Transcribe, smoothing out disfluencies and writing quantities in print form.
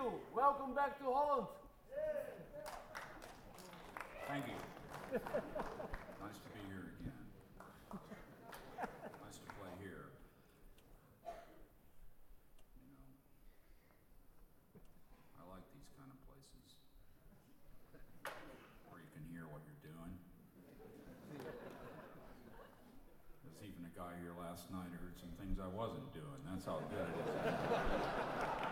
you. Welcome back to Holland. Thank you. Nice to be here again. Nice to play here. You know, I like these kind of places where you can hear what you're doing. There's even a guy here last night who heard some things I wasn't doing. That's how good it is.